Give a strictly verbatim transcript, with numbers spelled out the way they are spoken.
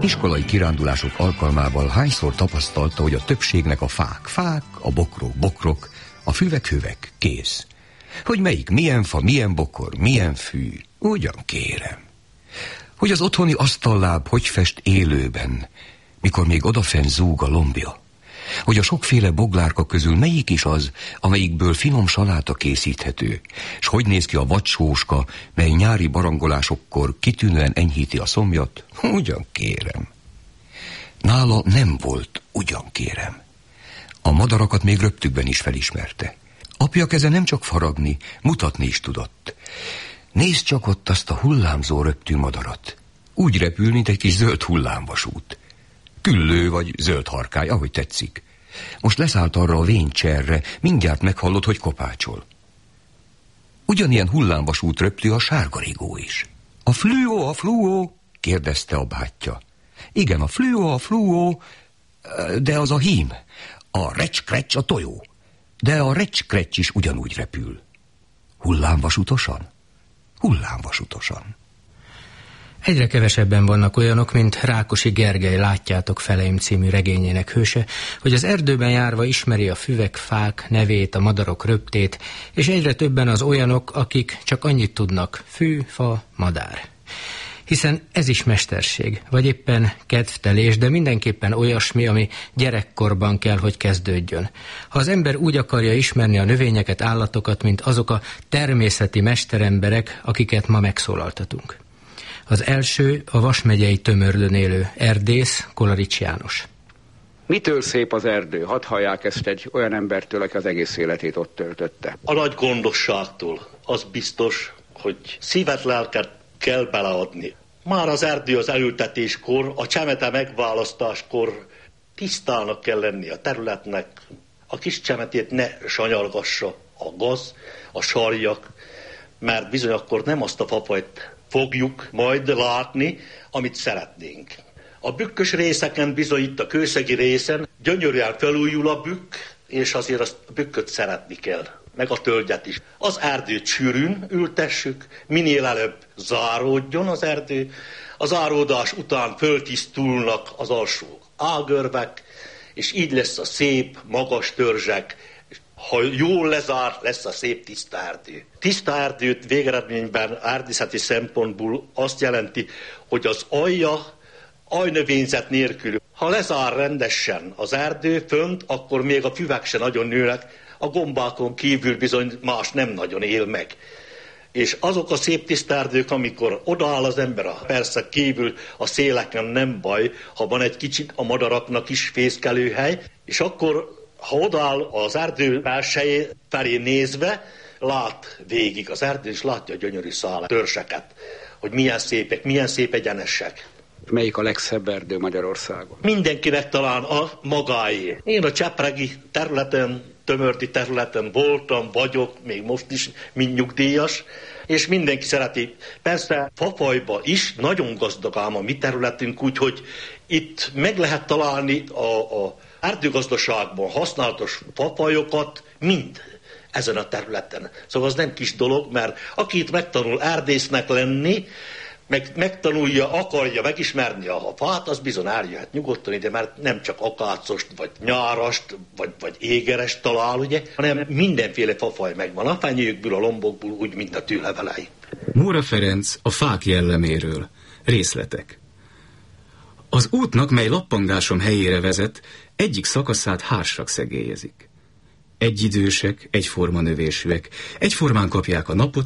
iskolai kirándulások alkalmával hányszor tapasztalta, hogy a többségnek a fák fák, a bokrok bokrok, a füvek hüvek, kész. Hogy melyik milyen fa, milyen bokor, milyen fű, ugyan kérem. Hogy az otthoni asztalláb hogy fest élőben, mikor még odafenn zúg a lombja. Hogy a sokféle boglárka közül melyik is az, amelyikből finom saláta készíthető, s hogy néz ki a vadsóska, mely nyári barangolásokkor kitűnően enyhíti a szomjat, ugyan kérem. Nála nem volt, ugyan kérem. A madarakat még röptükben is felismerte. Apja keze nem csak faragni, mutatni is tudott. Nézd csak ott azt a hullámzó röptű madarat. Úgy repül, mint egy kis zöld hullámvasút. Küllő vagy zöld harkály, ahogy tetszik. Most leszállt arra a vénycserre, mindjárt meghallod, hogy kopácsol. Ugyanilyen hullámvasút röptű a sárgarigó is. A fluó, a fluó, kérdezte a bátyja. Igen, a fluó, a fluó, de az a hím. A recs-krecs a tojó. De a recs-krecs is ugyanúgy repül. Hullámvasutosan? Hullámvasutosan. Egyre kevesebben vannak olyanok, mint Rákosi Gergely Látjátok feleim című regényének hőse, hogy az erdőben járva ismeri a füvek, fák nevét, a madarok röptét, és egyre többen az olyanok, akik csak annyit tudnak: fű, fa, madár. Hiszen ez is mesterség, vagy éppen kedvtelés, de mindenképpen olyasmi, ami gyerekkorban kell, hogy kezdődjön. Ha az ember úgy akarja ismerni a növényeket, állatokat, mint azok a természeti mesteremberek, akiket ma megszólaltatunk. Az első a Vas megyei Tömörlön élő erdész, Kolarics János. Mitől szép az erdő? Hadd hallják ezt egy olyan embertől, aki az egész életét ott töltötte. A nagy gondosságtól. Az biztos, hogy szívet, lelket kell beleadni. Már az erdő az elültetéskor, a csemete megválasztáskor tisztának kell lenni a területnek. A kis csemetét ne sanyargassa a gaz, a sarjak, mert bizony akkor nem azt a fafajt fogjuk majd látni, amit szeretnénk. A bükkös részeken, bizony itt a kőszegi részen gyönyörűen felújul a bükk, és azért azt a bükköt szeretni kell, meg a tölgyet is. Az erdőt sűrűn ültessük, minél előbb záródjon az erdő. A záródás után föltisztulnak az alsó ágörvek, és így lesz a szép, magas törzsek. Ha jól lezár, lesz a szép tiszta erdő. Tiszta erdőt végeredményben erdészeti szempontból azt jelenti, hogy az alja ajnövényzet nélkül. Ha lezár rendesen az erdő fönt, akkor még a füvek se nagyon nőnek, a gombákon kívül bizony más nem nagyon él meg. És azok a szép tiszta erdők, amikor odaáll az ember, persze kívül a széleken nem baj, ha van egy kicsit a madaraknak is fészkelőhely, és akkor ha odaáll az erdő belsejé felé nézve, lát végig az erdő, és látja a gyönyörű szál törzseket, hogy milyen szépek, milyen szép egyenesek. Melyik a legszebb erdő Magyarországon? Mindenkinek talán a magáé. Én a csepregi területen, tömörti területen voltam, vagyok, még most is, mint nyugdíjas, és mindenki szereti. Persze fafajba is nagyon gazdag ám a mi területünk, úgyhogy itt meg lehet találni a, a erdőgazdaságban használatos fafajokat mind ezen a területen. Szóval az nem kis dolog, mert aki itt megtanul erdésznek lenni, meg megtanulja, akarja megismerni a fát, az bizony eljöhet nyugodtan ide, mert nem csak akácost, vagy nyárast, vagy, vagy égerest talál, ugye, hanem mindenféle fafaj megvan, a fenyőkből, a lombokból, úgy, mint a tűlevelei. Móra Ferenc a fák jelleméről. Részletek. Az útnak, mely lappangásom helyére vezet, egyik szakaszát hársak szegélyezik. Egyidősek, egyforma növésűek, egyformán kapják a napot,